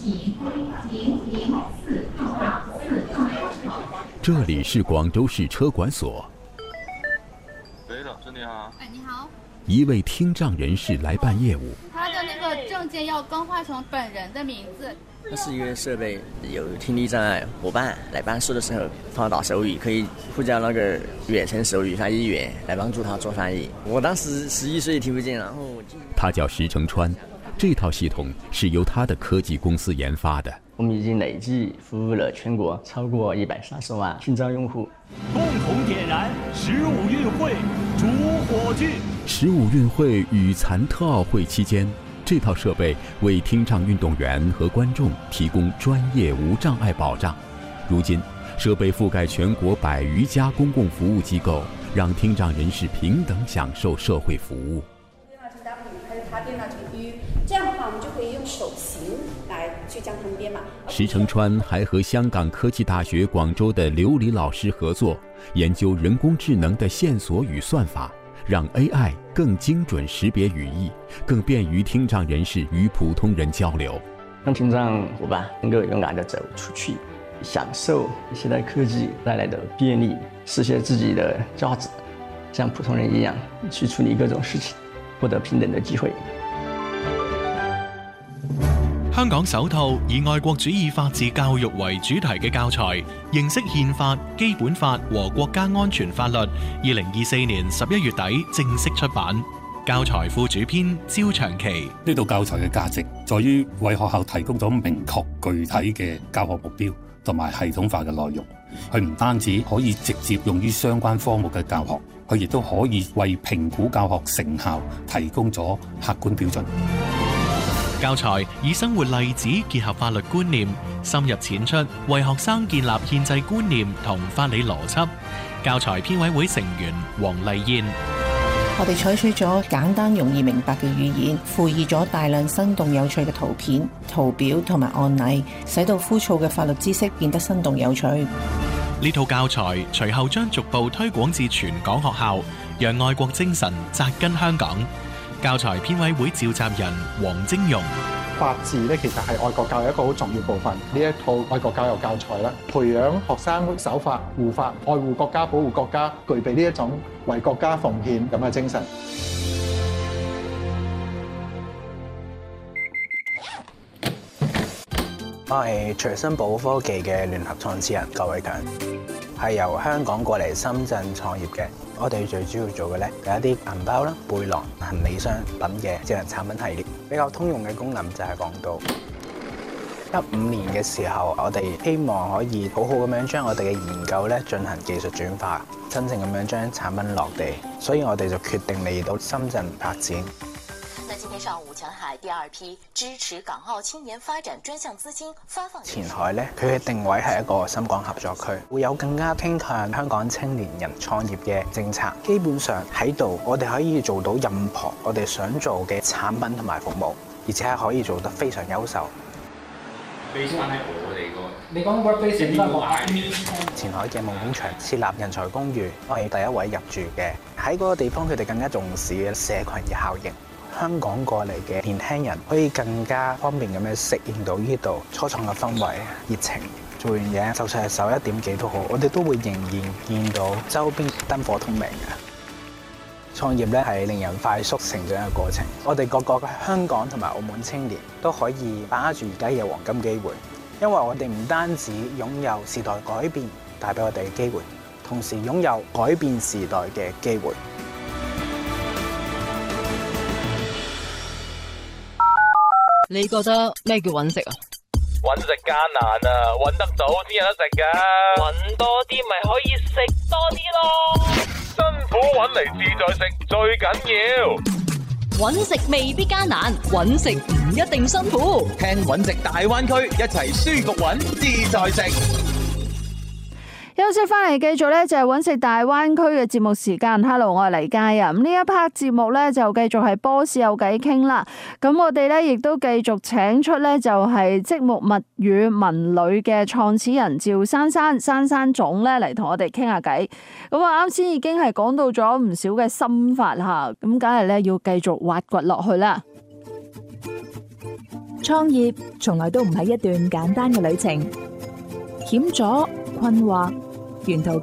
这里是广州市车管所。 喂，老师你好。 哎，你好。 一位听障人士来办业务。 他的那个证件要更换成本人的名字。 它是一个设备，有听力障碍伙伴来办事的时候帮他打手语，可以呼叫那个远程手语翻译员来帮助他做翻译。我当时11岁听不见，然后他叫石成川，这套系统是由他的科技公司研发的。 我们已经累计服务了全国超过130万听障用户。 共同点燃15运会主火炬。 15运会与残特奥会期间，这套设备为听障运动员和观众提供专业无障碍保障。如今，设备覆盖全国100余家公共服务机构，让听障人士平等享受社会服务。 电脑程 W 还是它电脑程 U， 这样的话我们就可以用手型来去将它们编码。 石成川还和香港科技大学广州的刘黎老师合作，研究人工智能的线索与算法，让 AI 更精准识别语义，更便于听障人士与普通人交流， 让听障伙伴能够勇敢地走出去，享受现代科技带来的便利，实现自己的价值，像普通人一样去处理各种事情，获得平等的机会。 香港首套以愛國主義法治教育為主題嘅教材，認識憲法、基本法和國家安全法律，2024年11月底正式出版。教材副主編招長期。 呢套教材嘅價值在於為學校提供咗明確具體嘅教學目標同埋系統化嘅內容。佢唔單止可以直接用於相關科目嘅教學，佢亦都可以為評估教學成效提供咗客觀標準。 教材以生活例子結合法律觀念，深入淺出，為學生建立憲制觀念同法理邏輯。教材編委會成員黃麗燕。 我哋採取咗簡單容易明白嘅語言，附以咗大量生動有趣嘅圖片、圖表同埋案例，使到枯燥嘅法律知識變得生動有趣。 呢套教材隨後將逐步推廣至全港學校，讓愛國精神扎根香港。教材編委會召集人黃晶容。 法治咧，其實係愛國教育一個好重要部分。呢一套愛國教育教材咧，培養學生守法、護法、愛護國家、保護國家，具備呢一種為國家奉獻咁嘅精神。 我係隨身保科技嘅聯合創始人郭偉強，係由香港過嚟深圳創業嘅。我哋最主要做嘅咧有一啲銀包啦、背囊、行李箱等嘅智能產品系列。比較通用嘅功能就係講到15年嘅時候，我哋希望可以好好咁樣將我哋嘅研究咧進行技術轉化，真正咁樣將產品落地。所以我哋就決定嚟到深圳發展。 今天上午，前海第二批支持港澳青年發展專項資金發放。 前海咧，佢嘅定位係一個深港合作區，會有更加傾向香港青年人創業嘅政策。基本上喺度，我哋可以做到任何我哋想做嘅產品同埋服務，而且係可以做得非常優秀。 base 翻喺我哋個，你講 workbase 翻我前海嘅夢工場設立人才公寓，我係第一位入住嘅。喺嗰個地方，佢哋更加重視嘅社群嘅效應。香港過嚟嘅年輕人可以更加方便咁樣適應到呢度初創嘅氛圍、熱情。做完嘢，就算係11點幾都好，我哋都會仍然見到周邊燈火通明嘅。創業咧係令人快速成長嘅過程。我哋個個香港同埋澳門青年都可以把握住而家嘅黃金機會，因為我哋唔單止擁有時代改變帶俾我哋嘅機會，同時擁有改變時代嘅機會。 你覺得咩叫揾食啊？ 揾食艱難啊，揾得到先有得食㗎。揾多啲咪可以食多啲咯。辛苦揾嚟自在食最緊要。 揾食未必艱難，揾食唔一定辛苦。 聽揾食大灣區，一齊舒服揾，自在食。 休息翻嚟，繼續咧就係揾食大灣區嘅節目時間。Hello， 我係黎嘉啊。咁呢一 part 節目咧就繼續係boss有偈傾啦。咁我哋咧亦都繼續請出咧就係積木物語文旅嘅創始人趙珊珊總咧嚟同我哋傾下偈。咁啊，啱先已經係講到咗唔少嘅心法吓，咁梗係咧要繼續挖掘落去啦。 創業從來都唔係一段簡單嘅旅程，險阻、困惑，沿途